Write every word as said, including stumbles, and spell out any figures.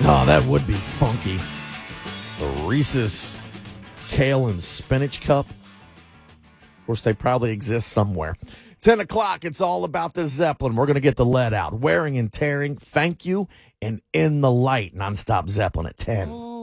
Oh, that would be funky. The Reese's Kale and Spinach Cup. Of course, they probably exist somewhere. ten o'clock, it's all about the Zeppelin. We're going to get the lead out. Wearing and tearing, thank you, and in the light. Nonstop Zeppelin at ten.